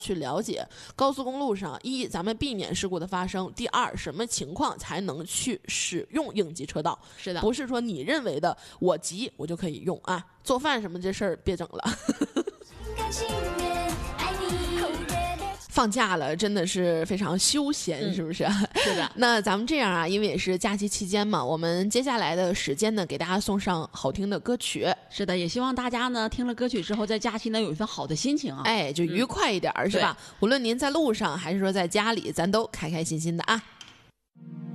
去了解高速公路上，一咱们避免事故的发生，第二什么情况才能去使用应急车道。 是的， 不是说你认为的我急我就可以用啊，做饭什么这事儿别整了。放假了真的是非常休闲，是不是？ 是的。 那咱们这样啊，因为也是假期期间嘛，我们接下来的时间呢，给大家送上好听的歌曲。 是的，也希望大家呢听了歌曲之后，在假期呢有一份好的心情啊， 哎，就愉快一点，是吧？无论您在路上还是说在家里，咱都开开心心的啊。